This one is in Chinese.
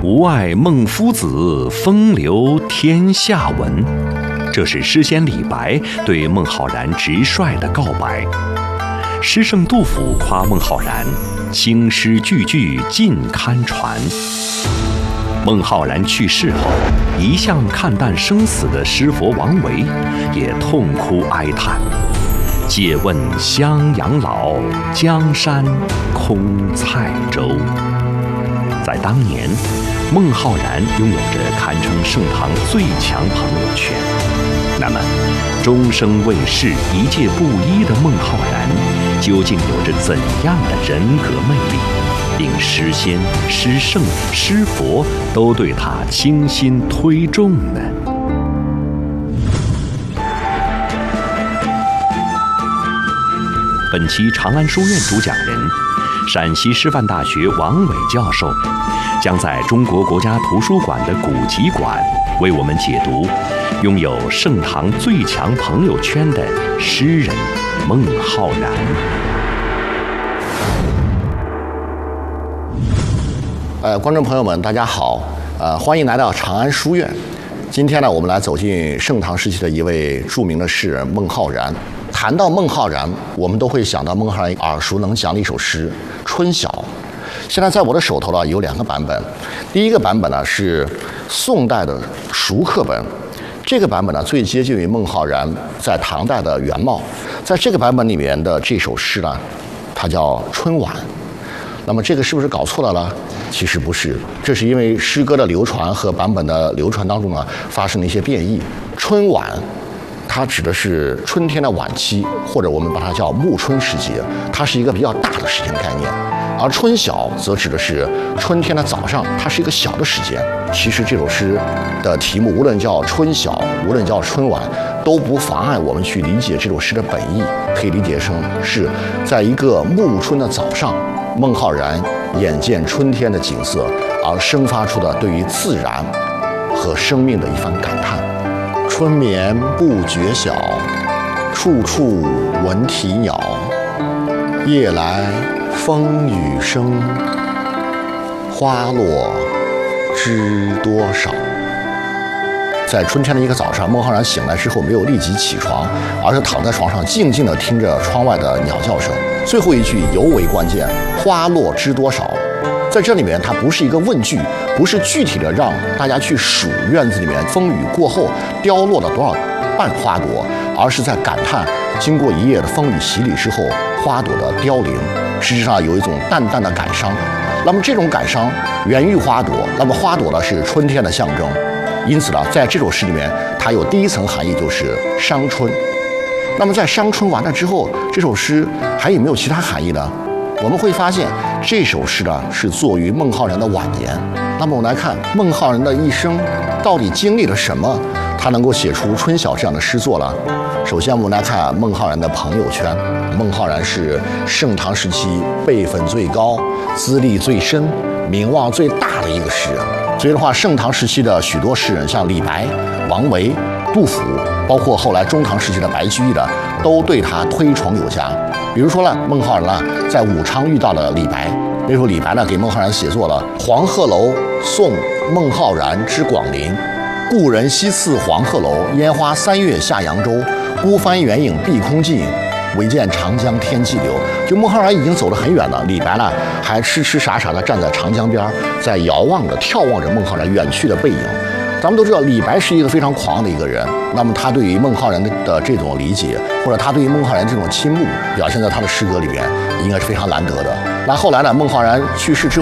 吾爱孟夫子，风流天下闻。这是诗仙李白对孟浩然直率的告白。诗圣杜甫夸孟浩然青诗句句尽堪传。孟浩然去世后，一向看淡生死的诗佛王维也痛哭哀叹。借问襄阳老，江山空塞舟。在当年，孟浩然拥有着堪称盛唐最强朋友圈。那么，终生为世、一介布衣的孟浩然，究竟有着怎样的人格魅力，令诗仙、诗圣、诗佛都对他倾心推重呢？本期长安书院主讲人，陕西师范大学王伟教授，将在中国国家图书馆的古籍馆为我们解读拥有盛唐最强朋友圈的诗人孟浩然。 观众朋友们，大家好，欢迎来到长安书院。今天呢，我们来走进盛唐时期的一位著名的诗人孟浩然。谈到孟浩然，我们都会想到孟浩然耳熟能详的一首诗《春晓》。现在在我的手头呢有两个版本，第一个版本呢是宋代的熟刻本，这个版本呢最接近于孟浩然在唐代的原貌。在这个版本里面的这首诗呢，它叫《春晚》。那么这个是不是搞错了呢？其实不是，这是因为诗歌的流传和版本的流传当中呢发生了一些变异。春晚它指的是春天的晚期，或者我们把它叫暮春时节，它是一个比较大的时间概念。而春晓则指的是春天的早上，它是一个小的时间。其实这首诗的题目无论叫春晓，无论叫春晚，都不妨碍我们去理解这首诗的本意，可以理解成是在一个暮春的早上，孟浩然眼见春天的景色，而生发出的对于自然和生命的一番感叹。春眠不觉晓，处处闻啼鸟。夜来风雨声，花落知多少。在春天的一个早上，孟浩然醒来之后没有立即起床，而是躺在床上静静地听着窗外的鸟叫声。最后一句尤为关键，花落知多少。在这里面，它不是一个问句，不是具体的让大家去数院子里面风雨过后凋落了多少瓣花朵，而是在感叹经过一夜的风雨洗礼之后，花朵的凋零，实际上有一种淡淡的感伤。那么这种感伤源于花朵，那么花朵呢是春天的象征，因此呢，在这首诗里面，它有第一层含义就是伤春。那么在伤春完了之后，这首诗还有没有其他含义呢？我们会发现这首诗呢是作于孟浩然的晚年。那么我们来看孟浩然的一生到底经历了什么，他能够写出《春晓》这样的诗作了。首先我们来看孟浩然的朋友圈。孟浩然是盛唐时期辈分最高、资历最深、名望最大的一个诗人。所以的话，盛唐时期的许多诗人，像李白、王维、杜甫，包括后来中唐时期的白居易的，都对他推崇有加。比如说呢，孟浩然在武昌遇到了李白，那时候李白给孟浩然写作了《黄鹤楼送孟浩然之广陵》，故人西次黄鹤楼，烟花3月下扬州。孤帆远影碧空尽，唯见长江天际流。就孟浩然已经走得很远了，李白还痴痴傻傻地站在长江边，在遥望着、眺望着孟浩然远去的背影。咱们都知道，李白是一个非常狂的一个人。那么他对于孟浩然的这种理解，或者他对于孟浩然这种倾慕，表现在他的诗歌里面，应该是非常难得的。那后来呢，孟浩然去世之后，